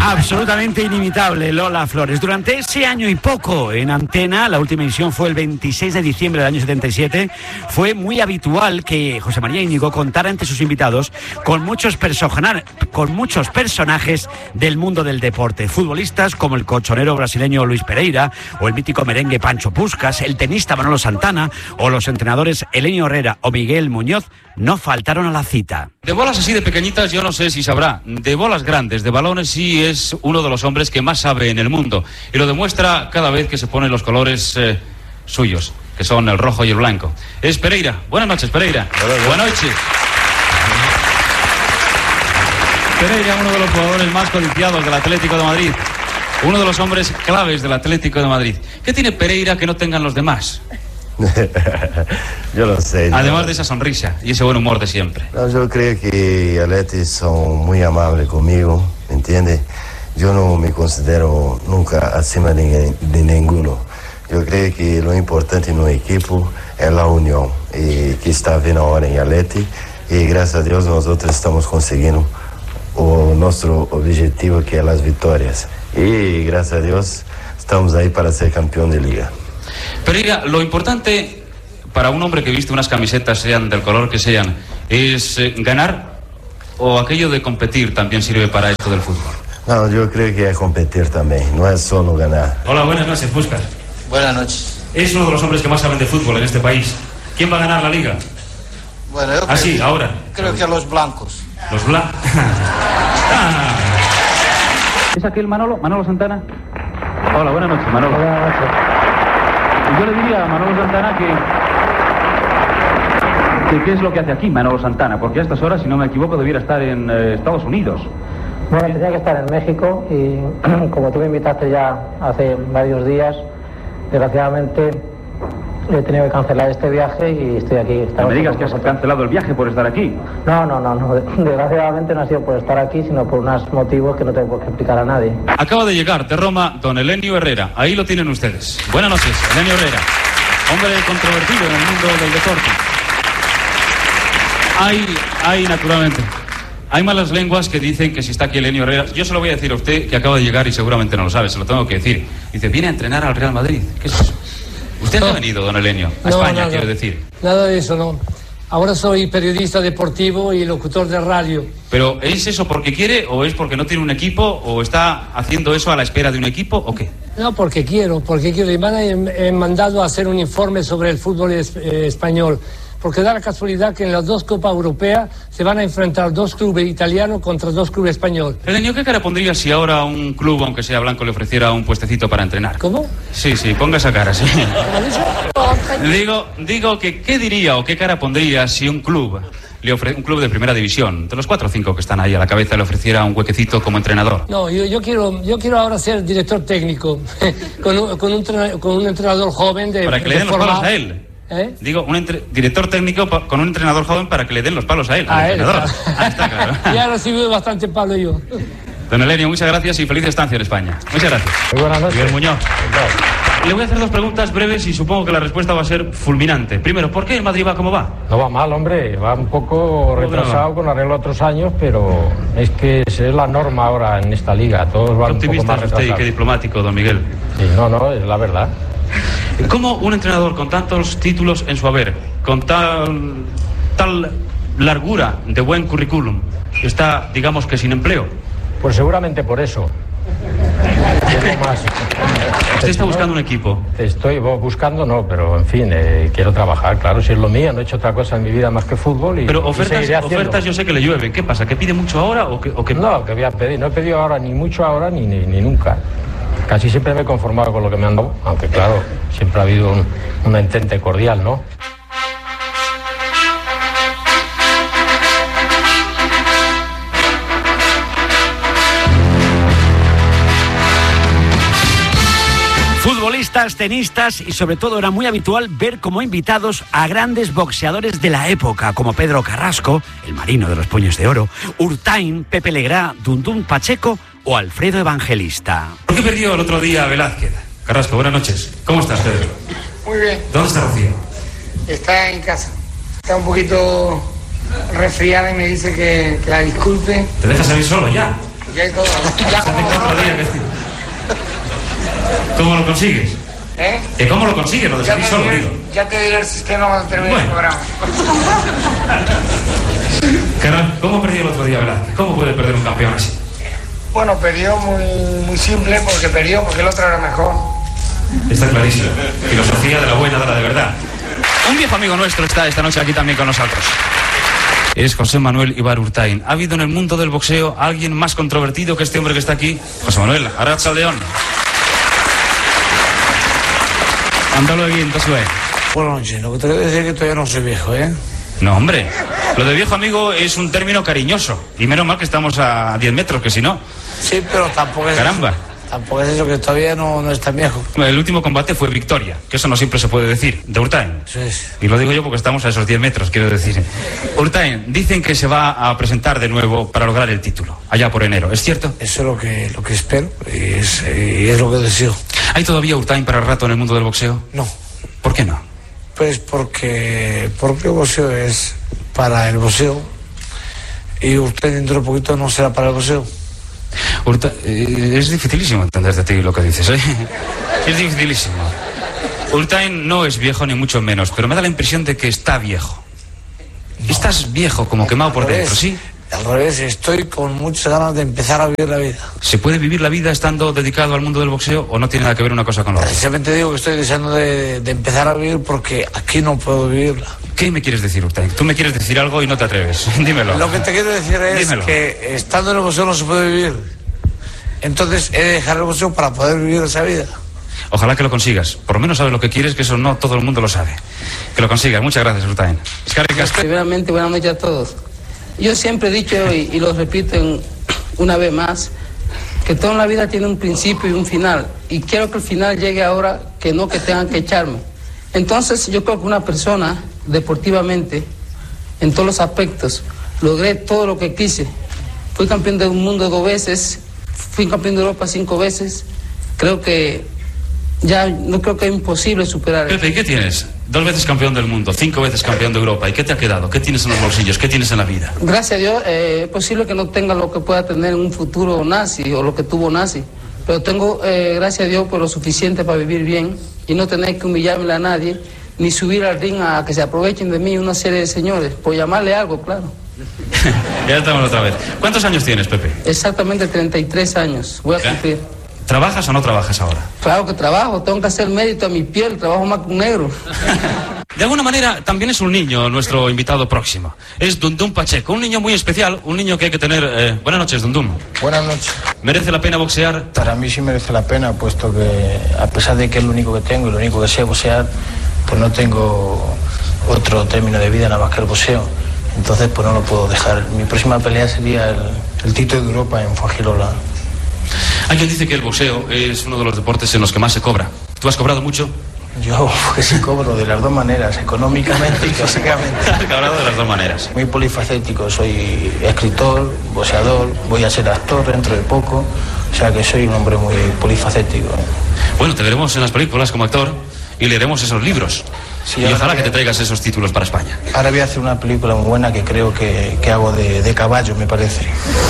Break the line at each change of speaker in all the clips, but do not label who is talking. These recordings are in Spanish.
Absolutamente inimitable, Lola Flores. Durante ese año y poco en antena, la última emisión fue el 26 de diciembre del año 77, fue muy habitual que José María Íñigo contara ante sus invitados con muchos personajes del mundo del deporte. Futbolistas como el colchonero brasileño Luis Pereira, o el mítico merengue Pancho Puskás, el tenista Manolo Santana, o los entrenadores Elenio Herrera o Miguel Muñoz, no faltaron a la cita.
De bolas así de pequeñitas yo no sé si sabrá. De bolas grandes, de balones sí es uno de los hombres que más sabe en el mundo. Y lo demuestra cada vez que se pone los colores suyos, que son el rojo y el blanco. Es Pereira. Buenas noches, Pereira. Buenas noches. Pereira, uno de los jugadores más codiciados del Atlético de Madrid. Uno de los hombres claves del Atlético de Madrid. ¿Qué tiene Pereira que no tengan los demás?
Yo lo sé.
Además de esa sonrisa y ese buen humor de siempre.
No, yo creo que Atleti son muy amables conmigo, ¿me entiendes? Yo no me considero nunca acima de ninguno. Yo creo que lo importante en un equipo es la unión, y que está bien ahora en Atleti, y gracias a Dios nosotros estamos consiguiendo nuestro objetivo, que es las victorias, y gracias a Dios estamos ahí para ser campeón de liga.
Pereira, lo importante para un hombre que viste unas camisetas, sean del color que sean, es ganar, o aquello de competir también sirve para esto del fútbol.
No, yo creo que es competir también, no es solo ganar.
Hola, buenas noches, Puskás.
Buenas noches.
Es uno de los hombres que más saben de fútbol en este país. ¿Quién va a ganar la liga?
Bueno, yo
sí, ahora.
Creo que a los blancos.
Los blancos. ¿Es aquel Manolo Santana? Hola, buenas noches, Manolo.
Buenas noches.
Yo le diría a Manolo Santana que qué es lo que hace aquí Manolo Santana, porque a estas horas, si no me equivoco, debiera estar en Estados Unidos.
Bueno, tenía que estar en México y como tú me invitaste ya hace varios días, desgraciadamente he tenido que cancelar este viaje y estoy aquí.
No me digas que has cancelado el viaje por estar aquí.
No. Desgraciadamente no ha sido por estar aquí, sino por unos motivos que no tengo que explicar a nadie.
Acaba de llegar de Roma don Elenio Herrera. Ahí lo tienen ustedes. Buenas noches, Elenio Herrera. Hombre controvertido en el mundo del deporte. Naturalmente. Hay malas lenguas que dicen que si está aquí Elenio Herrera... Yo se lo voy a decir a usted, que acaba de llegar y seguramente no lo sabe, se lo tengo que decir. Dice, viene a entrenar al Real Madrid. ¿Qué es eso? ¿Usted no ha venido, don Elenio, a España, quiero decir?
Nada de eso, no. Ahora soy periodista deportivo y locutor de radio.
¿Pero es eso porque quiere o es porque no tiene un equipo o está haciendo eso a la espera de un equipo o qué?
No, porque quiero. Y me han mandado a hacer un informe sobre el fútbol español. Porque da la casualidad que en las dos Copas Europeas se van a enfrentar dos clubes italianos contra dos clubes españoles.
Elenio, ¿qué cara pondría si ahora un club, aunque sea blanco, le ofreciera un puestecito para entrenar?
¿Cómo?
Sí, ponga esa cara, sí. Digo que ¿qué diría o qué cara pondría si un club de primera división, de los 4 o 5 que están ahí a la cabeza, le ofreciera un huequecito como entrenador?
No, yo quiero ahora ser director técnico con un entrenador joven
para que le den los palos a él. Digo, director técnico con un entrenador joven para que le den los palos a él, al entrenador. Está claro.
Ya he recibido bastante palo yo.
Don Elenio, muchas gracias y feliz estancia en España. Muchas gracias.
Muy buenas noches.
Miguel Muñoz. Le voy a hacer 2 preguntas breves y supongo que la respuesta va a ser fulminante. Primero, ¿por qué el Madrid va como va?
No va mal, hombre. Va un poco retrasado con arreglo a otros años, pero es que es la norma ahora en esta liga. Todos van un poco más retrasados.
Usted y qué diplomático, don Miguel.
Sí, no, es la verdad.
¿Cómo un entrenador con tantos títulos en su haber, con tal largura de buen currículum, está, digamos que sin empleo?
Pues seguramente por eso.
¿Usted está buscando un equipo?
Estoy buscando, no, pero en fin, quiero trabajar, claro, si es lo mío, no he hecho otra cosa en mi vida más que fútbol y
pero ofertas yo sé que le llueven. ¿Qué pasa? ¿Que pide mucho ahora o que...?
No, que voy a pedir, no he pedido ahora ni mucho ahora ni nunca. Casi siempre me he conformado con lo que me han dado, aunque claro, siempre ha habido un entente cordial, ¿no?
Futbolistas, tenistas y sobre todo era muy habitual ver como invitados a grandes boxeadores de la época como Pedro Carrasco, el marino de los puños de oro, Urtain, Pepe Legrá, Dundún Pacheco o Alfredo Evangelista.
¿Por qué perdió el otro día Velázquez? Carrasco, buenas noches. ¿Cómo estás, Pedro?
Muy bien.
¿Dónde está Rocío?
Está en casa. Está un poquito resfriada y me dice que la disculpe.
¿Te dejas salir solo ya?
Ya hay todo. Ya como...
¿Cómo lo consigues? ¿Que cómo lo consigues? Lo de salir solo, digo.
Ya te diré el sistema cuando termine el programa.
Carnal, ¿cómo perdió el otro día, verdad? ¿Cómo puede perder un campeón así?
Bueno, perdió muy simple porque el otro era mejor.
Está clarísimo. Filosofía de la buena, de la de verdad. Un viejo amigo nuestro está esta noche aquí también con nosotros. Es José Manuel Ibar Urtain. ¿Ha habido en el mundo del boxeo alguien más controvertido que este hombre que está aquí? José Manuel, Arratsaldeon. Ándalo bien, Josué.
Buenas noches. Lo que te quiero decir es que todavía no soy viejo, ¿eh?
No, hombre. Lo de viejo amigo es un término cariñoso. Y menos mal que estamos a 10 metros, que si no...
Sí, pero tampoco es...
Caramba.
Eso. Tampoco es eso, que todavía no es tan viejo.
El último combate fue victoria, que eso no siempre se puede decir, de Urtain.
Sí.
Y lo digo yo porque estamos a esos 10 metros, quiero decir. Urtain, dicen que se va a presentar de nuevo para lograr el título, allá por enero, ¿es cierto?
Eso es lo que espero y es lo que deseo.
¿Hay todavía Urtain para el rato en el mundo del boxeo?
No.
¿Por qué no?
Pues porque el boxeo es para el boxeo y Urtain dentro de poquito no será para el boxeo.
Es dificilísimo entender de ti lo que dices, ¿eh? Es dificilísimo. Urtain no es viejo ni mucho menos, pero me da la impresión de que está viejo. No. Estás viejo, como quemado por dentro, ¿sí?
Al revés, estoy con muchas ganas de empezar a vivir la vida.
¿Se puede vivir la vida estando dedicado al mundo del boxeo o no tiene nada que ver una cosa con la otra?
Precisamente digo que estoy deseando de empezar a vivir porque aquí no puedo vivirla.
¿Qué me quieres decir, Urtain? Tú me quieres decir algo y no te atreves. Dímelo.
Lo que te quiero decir es
Dímelo.
Que estando en el boxeo no se puede vivir. Entonces he de dejar el boxeo para poder vivir esa vida.
Ojalá que lo consigas. Por lo menos sabes lo que quieres, que eso no todo el mundo lo sabe. Que lo consigas. Muchas gracias, Urtain.
Primeramente, buenas noches a todos. Yo siempre he dicho y lo repito una vez más, que toda la vida tiene un principio y un final. Y quiero que el final llegue ahora, que no que tengan que echarme. Entonces yo creo que una persona, deportivamente, en todos los aspectos, logré todo lo que quise. Fui campeón del mundo 2 veces, fui campeón de Europa 5 veces. Creo que ya no creo que es imposible superar.
Pepe, ¿y qué tienes? 2 veces campeón del mundo, 5 veces campeón de Europa. ¿Y qué te ha quedado? ¿Qué tienes en los bolsillos? ¿Qué tienes en la vida?
Gracias a Dios, es posible que no tenga lo que pueda tener en un futuro Nazi o lo que tuvo Nazi. Pero tengo, gracias a Dios, por lo suficiente para vivir bien y no tener que humillarme a nadie, ni subir al ring a que se aprovechen de mí una serie de señores, por llamarle algo, claro.
Ya estamos otra vez. ¿Cuántos años tienes, Pepe?
Exactamente 33 años, voy a cumplir.
¿Trabajas o no trabajas ahora?
Claro que trabajo, tengo que hacer mérito a mi piel, trabajo más que un negro.
De alguna manera, también es un niño nuestro invitado próximo. Es Dundum Pacheco, un niño muy especial, un niño que hay que tener... Buenas noches, Dundum.
Buenas noches.
¿Merece la pena boxear?
Para mí sí merece la pena, puesto que a pesar de que es lo único que tengo y lo único que sé boxear, pues no tengo otro término de vida nada más que el boxeo. Entonces, pues no lo puedo dejar. Mi próxima pelea sería el título de Europa en Fuengirola.
Hay quien dice que el boxeo es uno de los deportes en los que más se cobra. ¿Tú has cobrado mucho?
Yo, pues sí cobro de las dos maneras, económicamente y físicamente.
Has cobrado de las dos maneras.
Muy polifacético, soy escritor, boxeador, voy a ser actor dentro de poco, o sea que soy un hombre muy polifacético.
Bueno, te veremos en las películas como actor y leeremos esos libros. Sí, y ojalá que te traigas esos títulos para España.
Ahora voy a hacer una película muy buena que creo que hago de caballo, me parece.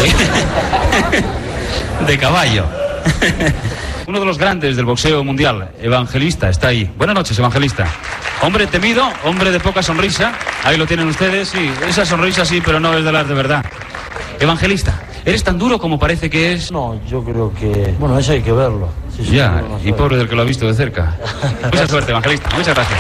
De caballo. Uno de los grandes del boxeo mundial, Evangelista, está ahí. Buenas noches, Evangelista. Hombre temido, hombre de poca sonrisa. Ahí lo tienen ustedes, sí. Esa sonrisa sí, pero no es de las de verdad. Evangelista, ¿eres tan duro como parece que es?
No, yo creo que... Bueno, eso hay que verlo.
Sí, ya, y pobre del que lo ha visto de cerca. Mucha suerte, Evangelista. Muchas gracias.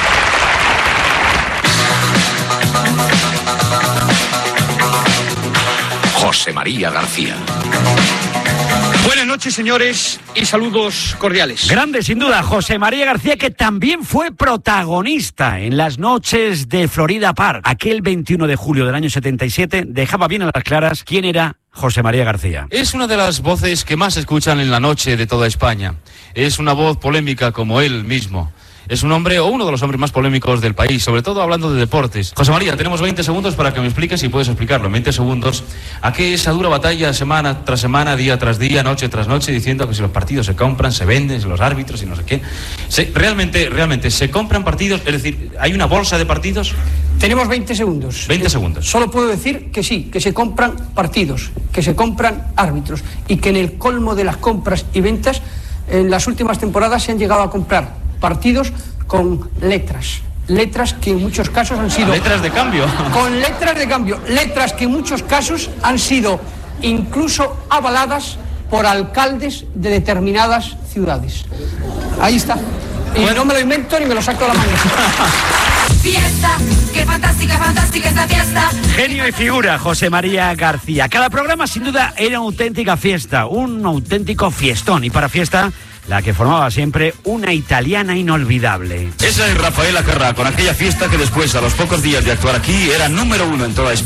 José María García.
Buenas noches, señores, y saludos cordiales. Grande, sin duda, José María García, que también fue protagonista en las noches de Florida Park. Aquel 21 de julio del año 77 dejaba bien a las claras quién era José María García.
Es una de las voces que más se escuchan en la noche de toda España. Es una voz polémica como él mismo. es un hombre o uno de los hombres más polémicos del país, sobre todo hablando de deportes. José María, tenemos 20 segundos para que me expliques, si puedes explicarlo en 20 segundos, a qué esa dura batalla semana tras semana, día tras día, noche tras noche, diciendo que si los partidos se compran, se venden, si los árbitros y no sé qué. ¿Realmente se compran partidos? Es decir, ¿hay una bolsa de partidos?
Tenemos 20 segundos.
20 segundos.
Solo puedo decir que sí, que se compran partidos, que se compran árbitros y que en el colmo de las compras y ventas, en las últimas temporadas se han llegado a comprar partidos con letras que en muchos casos han sido...
¿Letras de cambio?
Con letras de cambio, letras que en muchos casos han sido incluso avaladas por alcaldes de determinadas ciudades. Ahí está. Y no me lo invento ni me lo saco de la manga.
Fiesta, qué fantástica esta fiesta.
Genio y figura, José María García. Cada programa sin duda era una auténtica fiesta, un auténtico fiestón. Y para fiesta, la que formaba siempre una italiana inolvidable.
Esa es Rafaela Carrà, con aquella fiesta que después, a los pocos días de actuar aquí, era número 1 en toda España.